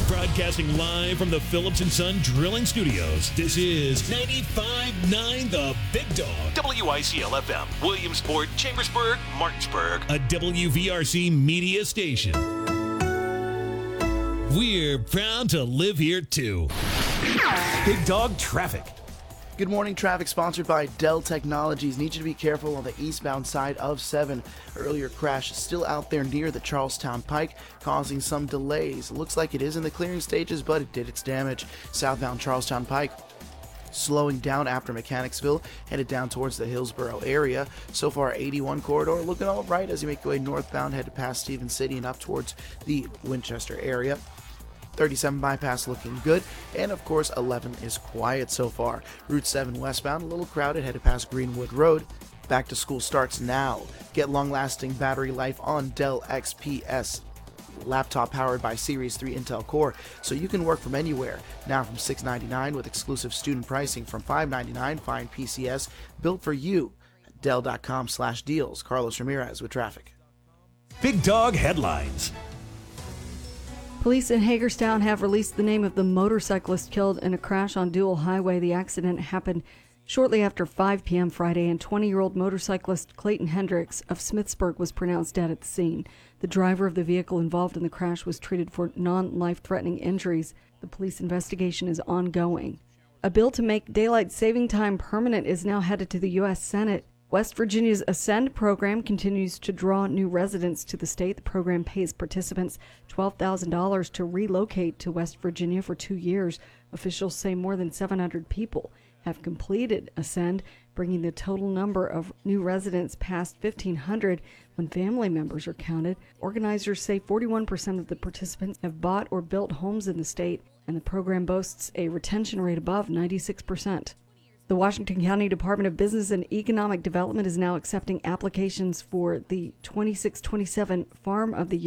Broadcasting live from the Phillips & Son Drilling Studios, this is 95.9 The Big Dog. WICL-FM, Williamsport, Chambersburg, Martinsburg. A WVRC media station. We're proud to live here, too. Big Dog Traffic. Good morning, traffic sponsored by Dell Technologies. Need you to be careful on the eastbound side of 7. Earlier crash is still out there near the Charlestown Pike, causing some delays. Looks like it is in the clearing stages, but it did its damage. Southbound Charlestown Pike slowing down after Mechanicsville, headed down towards the Hillsborough area. So far, 81 corridor looking all right as you make your way northbound, headed past Stevens City and up towards the Winchester area. 37 bypass looking good, and of course 11 is quiet so far. Route 7 westbound a little crowded, headed past Greenwood Road. Back to school starts now. Get long-lasting battery life on Dell XPS laptop powered by Series 3 Intel Core, so you can work from anywhere. Now from $699 with exclusive student pricing from $599. Find PCS built for you at Dell.com/deals. Carlos Ramirez with traffic. Big Dog Headlines. Police in Hagerstown have released the name of the motorcyclist killed in a crash on Dual Highway. The accident happened shortly after 5 p.m. Friday, and 20-year-old motorcyclist Clayton Hendricks of Smithsburg was pronounced dead at the scene. The driver of the vehicle involved in the crash was treated for non-life-threatening injuries. The police investigation is ongoing. A bill to make daylight saving time permanent is now headed to the U.S. Senate. West Virginia's Ascend program continues to draw new residents to the state. The program pays participants $12,000 to relocate to West Virginia for 2 years. Officials say more than 700 people have completed Ascend, bringing the total number of new residents past 1,500 when family members are counted. Organizers say 41% of the participants have bought or built homes in the state, and the program boasts a retention rate above 96%. The Washington County Department of Business and Economic Development is now accepting applications for the 26-27 Farm of the Year